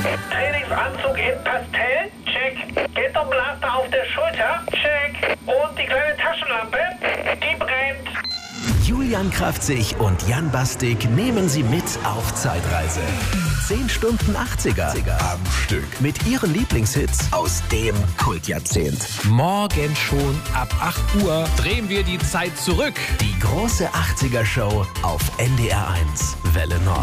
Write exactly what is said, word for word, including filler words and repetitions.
Trainingsanzug in Pastell? Check. Ghetto-Blaster auf der Schulter? Check. Und die kleine Taschenlampe? Die brennt. Julian Kraftzig und Jan Bastik nehmen Sie mit auf Zeitreise. Zehn Stunden achtziger am Stück mit Ihren Lieblingshits aus dem Kultjahrzehnt. Morgen schon ab acht Uhr drehen wir die Zeit zurück. Die große achtziger Show auf N D R eins Welle Nord.